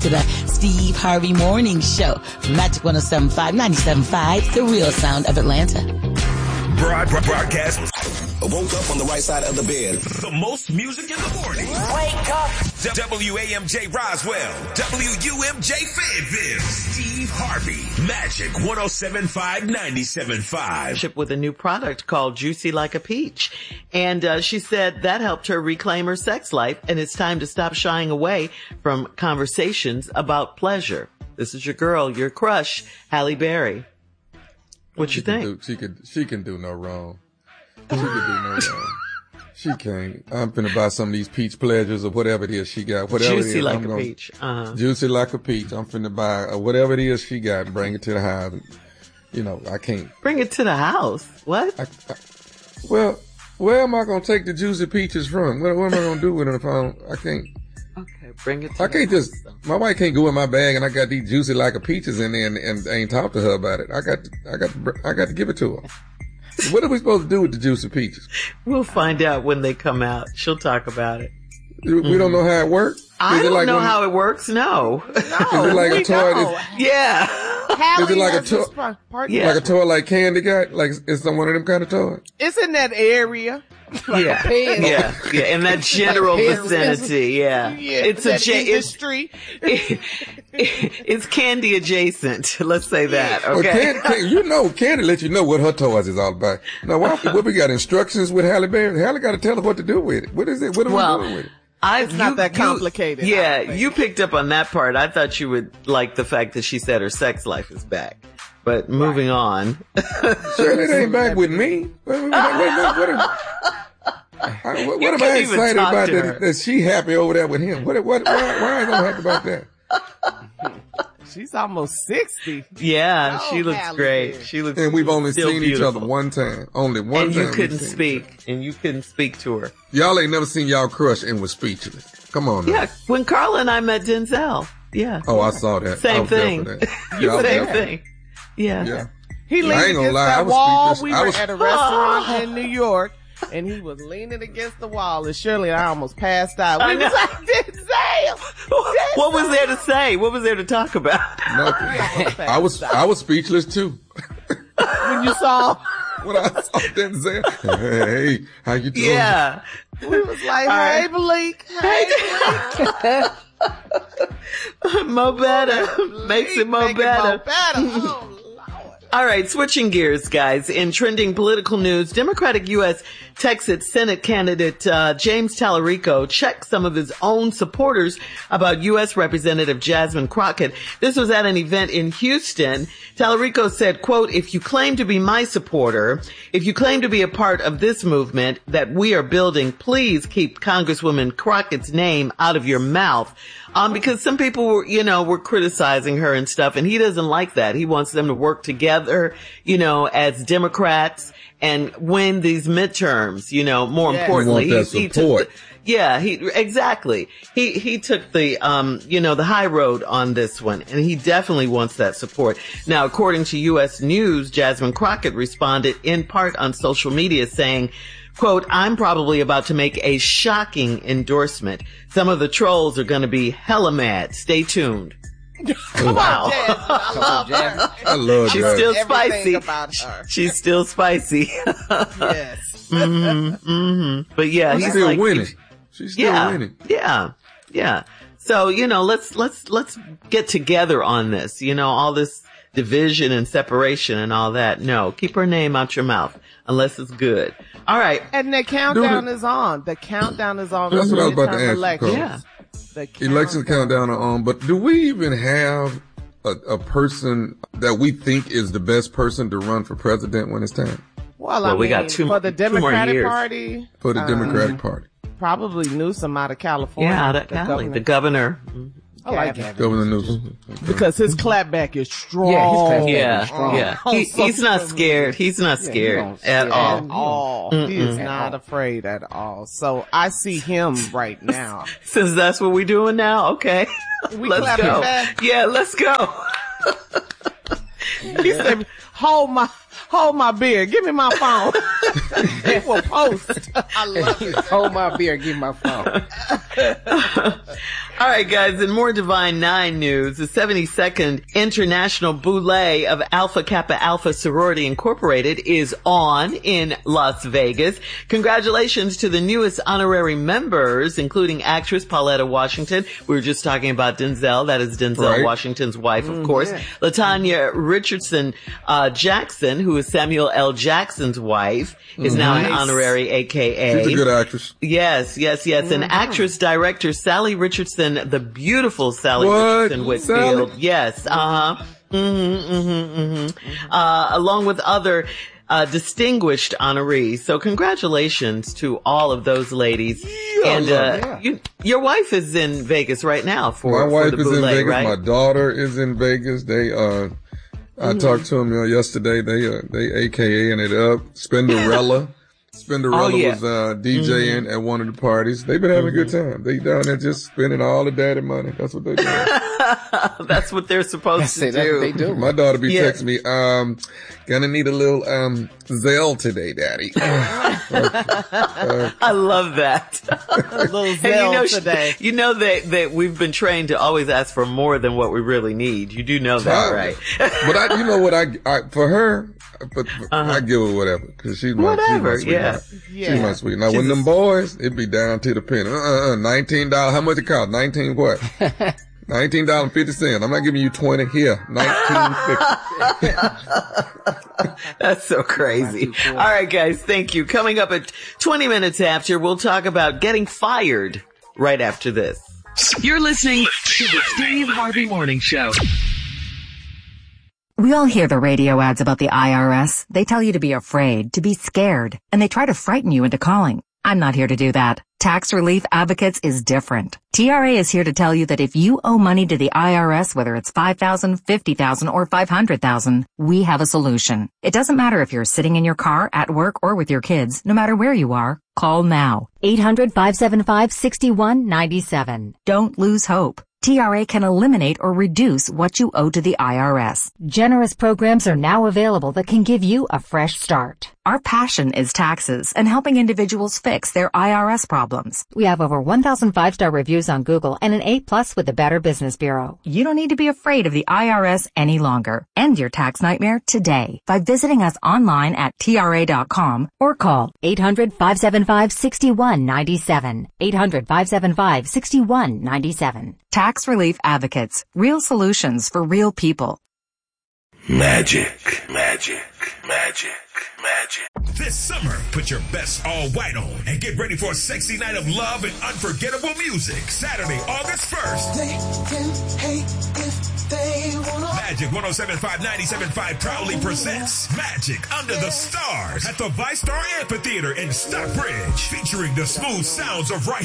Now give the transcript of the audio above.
to the Steve Harvey Morning Show from Magic 107.5, 97.5, the real sound of Atlanta. Broadcast. I woke up on the right side of the bed. The most music in the morning. Wake up. WAMJ Roswell. WUMJ Fayetteville. Steve Harvey. Magic 107.5, 97.5. With a new product called Juicy Like a Peach. And she said that helped her reclaim her sex life, and it's time to stop shying away from conversations about pleasure. This is your girl, your crush, Halle Berry. What you think? She can do no wrong. She can do no wrong. She can't. I'm finna buy some of these peach pleasures or whatever it is she got. Whatever Juicy it is, like a peach. Juicy like a peach. I'm finna buy whatever it is she got and bring it to the house. You know, I can't. Bring it to the house. What? Well, where am I gonna take the juicy peaches from? What am I gonna do with them if I can't? Okay, bring it to I can't just, my wife can't go in my bag and I got these juicy like a peaches in there and I ain't talk to her about it. I got to give it to her. What are we supposed to do with the juicy peaches? We'll find out when they come out. She'll talk about it. We don't know how it works? I don't know how it works, no. Is it like a toy? Yeah. Is it like a toy? Yeah. Like a toy like Candy got? Like, is some one of them kind of toys? It's in that area. Like yeah. Yeah, in that general vicinity, yeah. It's industry. It's candy adjacent. Let's say that, okay? Well, Candy let you know what her toys is all about. Now, what we got instructions with Halle Berry? Halle got to tell us what to do with it. What is it? What are we doing with it? It's not that complicated. You picked up on that part. I thought you would like the fact that she said her sex life is back. But moving on. Sure, it ain't back with me. What am I excited about that she happy over there with him? Why am I happy about that? She's almost 60. Yeah, she looks great. And we've only seen beautiful. each other one time. Only one and time. And you couldn't speak to her. Y'all ain't never seen y'all crush and was speechless. Come on now. Yeah, when Carla and I met Denzel. Yeah. Oh, I saw that. Same thing. Same thing. Yeah. He leaned against that wall. We were at a restaurant in New York, and he was leaning against the wall, and Shirley and I almost passed out. We was like, Denzel! What was there to say? What was there to talk about? Nothing. I was speechless too. When you saw when I saw Denzel, hey, how you doing? Yeah. We was like, hey, Bleak. Hey, Bleak. Mo better. Makes it more better. Oh, Lord. All right, switching gears, guys. In trending political news, Democratic U.S. Texas Senate candidate James Tallarico checked some of his own supporters about U.S. Representative Jasmine Crockett. This was at an event in Houston. Tallarico said, quote, if you claim to be my supporter, if you claim to be a part of this movement that we are building, please keep Congresswoman Crockett's name out of your mouth. Because some people were criticizing her and stuff, and he doesn't like that. He wants them to work together, as Democrats and win these midterms, more importantly. He wants that support. Exactly. He took the, the high road on this one, and he definitely wants that support. Now, according to U.S. News, Jasmine Crockett responded in part on social media saying, quote, I'm probably about to make a shocking endorsement. Some of the trolls are going to be hella mad. Stay tuned. Come on, Jasmine. I love She's Jasmine. still spicy. Everything about her. She's still spicy. Yes. But yeah, She's he's still like, winning. She's still winning. Yeah. So, let's get together on this. All this division and separation and all that. No, keep her name out your mouth unless it's good. All right. And the countdown is on. The countdown is on. That's what I was about to ask. Elections. Yeah. Election countdown are on, but do we even have a person that we think is the best person to run for president when it's time? Well, we got for the Democratic Party. For the Democratic Party. Probably Newsom out of California. Yeah, out of Cali, the governor. I like that. Governor Newsom. Because his clapback is strong. Yeah. He's not scared. He's not scared at all. He is not afraid at all. So I see him right now. Since that's what we're doing now, okay. Let's go. Back. Yeah, let's go. He said, hold my beer. Give me my phone. They will post. I love it. Hold my beer, give my phone. All right, guys, in more Divine Nine news, the 72nd International Boule of Alpha Kappa Alpha Sorority Incorporated is on in Las Vegas. Congratulations to the newest honorary members, including actress Pauletta Washington. We were just talking about Denzel. That is Denzel Washington's wife, of course. Yeah. LaTanya Richardson Jackson, who is Samuel L. Jackson's wife, is now an honorary AKA. She's a good actress. Yes. And actress director Sally Richardson, the beautiful Sally Richardson Whitfield. Sally? Yes. Along with other distinguished honorees. So congratulations to all of those ladies. Your wife is in Vegas right now for my wife the is Boule, in Vegas. right? My daughter is in Vegas. I talked to them yesterday. They AKAing it up. Spinderella was DJing at one of the parties. They've been having a good time. They down there just spending all the daddy money. That's what they're doing. That's what they're supposed to do. That's what they do. My daughter be texting me, gonna need a little Zelle today, Daddy. I love that. A little Zelle today. You know that we've been trained to always ask for more than what we really need. You do know that, right? But for her, I give her whatever, because she's my sweetheart. She's my sweetheart. Now, when them boys, it'd be down to the penny. $19. How much it cost? 19 what? $19.50. I'm not giving you 20 here. $19.50. That's so crazy. Cool. All right, guys. Thank you. Coming up at 20 minutes after, we'll talk about getting fired right after this. You're listening to the Steve Harvey Morning Show. We all hear the radio ads about the IRS. They tell you to be afraid, to be scared, and they try to frighten you into calling. I'm not here to do that. Tax Relief Advocates is different. TRA is here to tell you that if you owe money to the IRS, whether it's $5,000, $50,000, or $500,000, we have a solution. It doesn't matter if you're sitting in your car, at work, or with your kids. No matter where you are, call now. 800-575-6197. Don't lose hope. TRA can eliminate or reduce what you owe to the IRS. Generous programs are now available that can give you a fresh start. Our passion is taxes and helping individuals fix their IRS problems. We have over 1,000 5-star reviews on Google and an A+ with the Better Business Bureau. You don't need to be afraid of the IRS any longer. End your tax nightmare today by visiting us online at TRA.com or call 800-575-6197. 800-575-6197. Tax Relief Advocates. Real solutions for real people. Magic. This summer, put your best all white on and get ready for a sexy night of love and unforgettable music. Saturday, August 1st. They can hate if they wanna. Magic 107.5 proudly presents Magic Under the Stars at the ViStar Amphitheater in Stockbridge, featuring the smooth sounds of